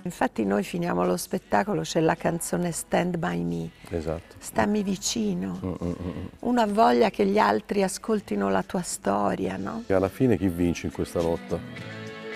Infatti noi finiamo lo spettacolo, c'è la canzone Stand By Me. Esatto. Stammi vicino. Uno ha voglia che gli altri ascoltino la tua storia, no? E alla fine chi vince in questa lotta?